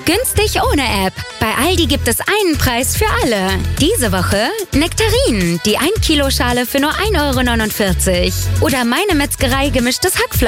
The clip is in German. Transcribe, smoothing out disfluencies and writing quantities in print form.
Günstig ohne App. Bei Aldi gibt es einen Preis für alle. Diese Woche Nektarinen, die 1 Kilo Schale für nur 1,49 € Oder Meine Metzgerei gemischtes Hackfleisch.